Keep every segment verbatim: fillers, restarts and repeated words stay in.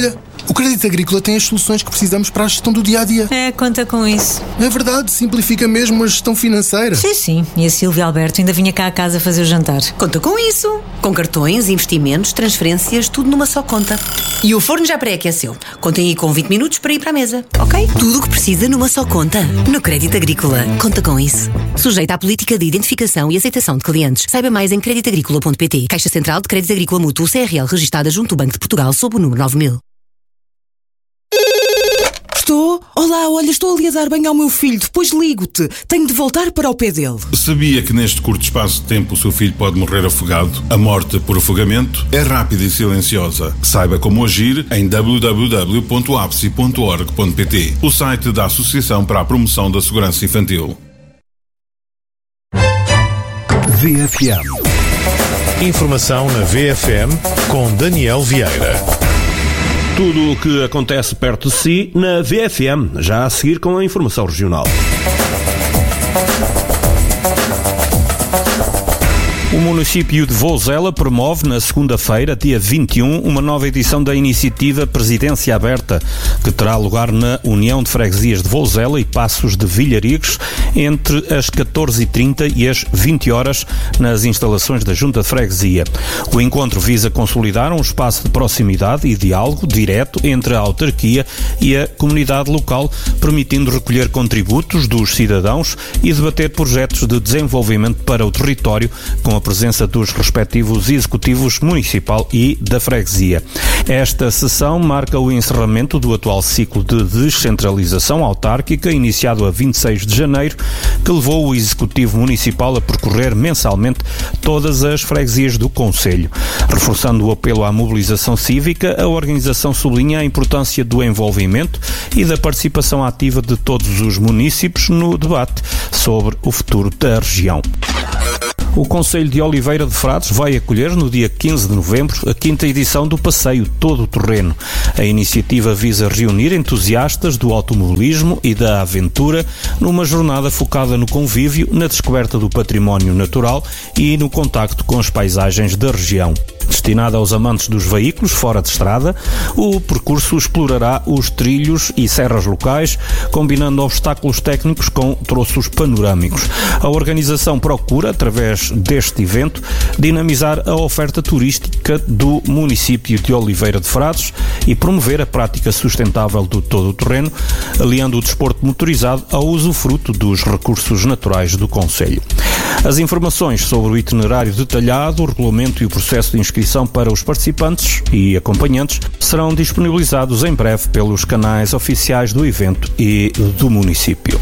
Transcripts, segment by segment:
Olha, o Crédito Agrícola tem as soluções que precisamos para a gestão do dia-a-dia. É, conta com isso. É verdade, simplifica mesmo a gestão financeira. Sim, sim. E a Silvia Alberto ainda vinha cá a casa fazer o jantar. Conta com isso. Com cartões, investimentos, transferências, tudo numa só conta. E o forno já pré-aqueceu. Contem aí com vinte minutos para ir para a mesa, ok? Tudo o que precisa numa só conta. No Crédito Agrícola. Conta com isso. Sujeita à política de identificação e aceitação de clientes. Saiba mais em crédito agrícola ponto pt. Caixa Central de Crédito Agrícola Mútuo C R L, registada junto do Banco de Portugal sob o número nove mil. Estou? Olá, olha, estou ali a dar banho ao meu filho. Depois ligo-te. Tenho de voltar para o pé dele. Sabia que neste curto espaço de tempo o seu filho pode morrer afogado? A morte por afogamento é rápida e silenciosa. Saiba como agir em w w w ponto a p s i ponto org ponto p t, o site da Associação para a Promoção da Segurança Infantil. V F M. Informação na V F M com Daniel Vieira. Tudo o que acontece perto de si na V F M, já a seguir com a informação regional. O município de Vouzela promove na segunda-feira, dia vinte e um, uma nova edição da iniciativa Presidência Aberta, que terá lugar na União de Freguesias de Vouzela e Passos de Vilharigos entre as catorze e trinta e as vinte horas nas instalações da Junta de Freguesia. O encontro visa consolidar um espaço de proximidade e diálogo direto entre a autarquia e a comunidade local, permitindo recolher contributos dos cidadãos e debater projetos de desenvolvimento para o território, com a presença dos respectivos executivos municipal e da freguesia. Esta sessão marca o encerramento do atual ciclo de descentralização autárquica, iniciado a vinte e seis de janeiro, que levou o executivo municipal a percorrer mensalmente todas as freguesias do concelho. Reforçando o apelo à mobilização cívica, a organização sublinha a importância do envolvimento e da participação ativa de todos os municípios no debate sobre o futuro da região. O Concelho de Oliveira de Frades vai acolher no dia quinze de novembro a quinta edição do Passeio Todo o Terreno. A iniciativa visa reunir entusiastas do automobilismo e da aventura numa jornada focada no convívio, na descoberta do património natural e no contacto com as paisagens da região. Destinada aos amantes dos veículos fora de estrada, o percurso explorará os trilhos e serras locais, combinando obstáculos técnicos com troços panorâmicos. A organização procura, através deste evento, dinamizar a oferta turística do município de Oliveira de Frades e promover a prática sustentável do todo-terreno, aliando o desporto motorizado ao usufruto dos recursos naturais do concelho. As informações sobre o itinerário detalhado, o regulamento e o processo de inscrição para os participantes e acompanhantes serão disponibilizados em breve pelos canais oficiais do evento e do município.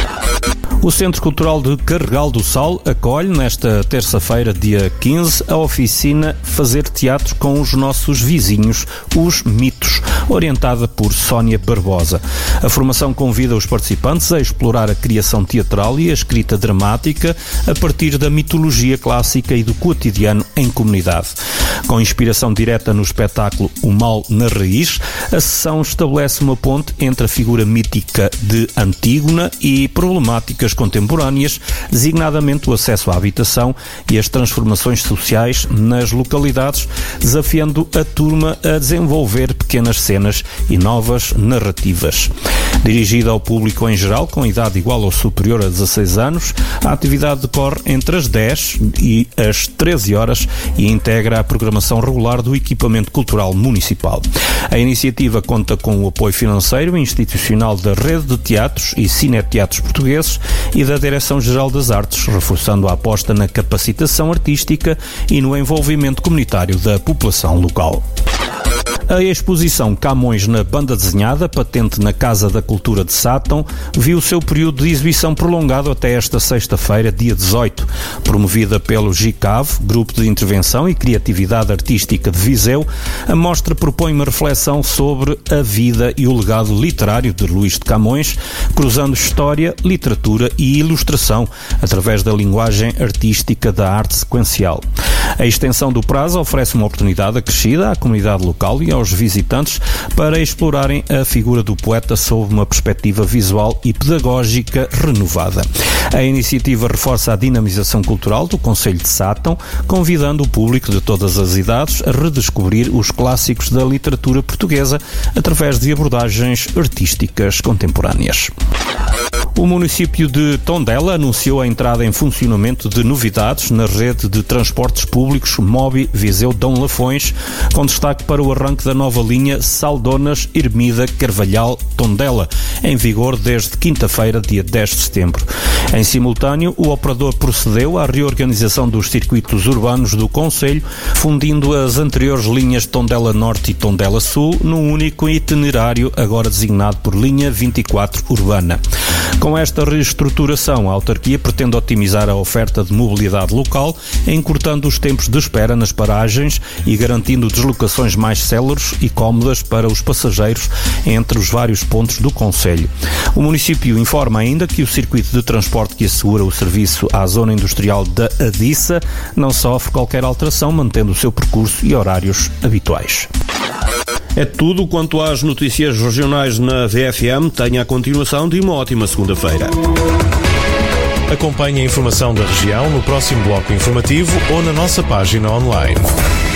O Centro Cultural de Carregal do Sal acolhe nesta terça-feira, dia quinze, a oficina Fazer Teatro com os Nossos Vizinhos, os Mitos, orientada por Sónia Barbosa. A formação convida os participantes a explorar a criação teatral e a escrita dramática a partir da mitologia clássica e do cotidiano em comunidade. Com inspiração direta no espetáculo O Mal na Raiz, a sessão estabelece uma ponte entre a figura mítica de Antígona e problemáticas contemporâneas, designadamente o acesso à habitação e as transformações sociais nas localidades, desafiando a turma a desenvolver pequenas cenas e novas narrativas. Dirigida ao público em geral, com idade igual ou superior a dezasseis anos, a atividade decorre entre as dez e as treze horas e integra a programação regular do equipamento cultural municipal. A iniciativa conta com o apoio financeiro e institucional da Rede de Teatros e Cineteatros Portugueses e da Direção-Geral das Artes, reforçando a aposta na capacitação artística e no envolvimento comunitário da população local. A exposição Camões na Banda Desenhada, patente na Casa da Cultura de Sátão, viu o seu período de exibição prolongado até esta sexta-feira, dia dezoito. Promovida pelo G I C A V, Grupo de Intervenção e Criatividade Artística de Viseu, a mostra propõe uma reflexão sobre a vida e o legado literário de Luís de Camões, cruzando história, literatura e ilustração, através da linguagem artística da arte sequencial. A extensão do prazo oferece uma oportunidade acrescida à comunidade local e e aos visitantes para explorarem a figura do poeta sob uma perspectiva visual e pedagógica renovada. A iniciativa reforça a dinamização cultural do Concelho de Sátão, convidando o público de todas as idades a redescobrir os clássicos da literatura portuguesa através de abordagens artísticas contemporâneas. O município de Tondela anunciou a entrada em funcionamento de novidades na rede de transportes públicos Mobi Viseu Dom Lafões, com destaque para o arranque da nova linha Saldonas Ermida Carvalhal Tondela, em vigor desde quinta-feira, dia dez de setembro. Em simultâneo, o operador procedeu à reorganização dos circuitos urbanos do concelho, fundindo as anteriores linhas Tondela Norte e Tondela Sul num único itinerário, agora designado por linha vinte e quatro Urbana. Com esta reestruturação, a autarquia pretende otimizar a oferta de mobilidade local, encurtando os tempos de espera nas paragens e garantindo deslocações mais céleres e cómodas para os passageiros entre os vários pontos do concelho. O município informa ainda que o circuito de transporte que assegura o serviço à zona industrial da Adissa não sofre qualquer alteração, mantendo o seu percurso e horários habituais. É tudo quanto às notícias regionais na V F M. Tenha a continuação de uma ótima segunda-feira. Acompanhe a informação da região no próximo bloco informativo ou na nossa página online.